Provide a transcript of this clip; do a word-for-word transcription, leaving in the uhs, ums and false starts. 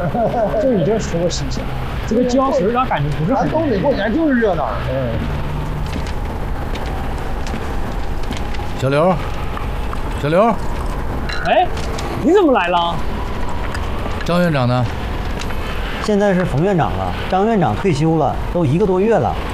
就你这说的新鲜，这个胶水让感觉不是很。 东北过年就是热闹。 嗯。 小刘，小刘， 哎，你怎么来了？ 张院长呢？ 现在是冯院长了，张院长退休了，都一个多月了。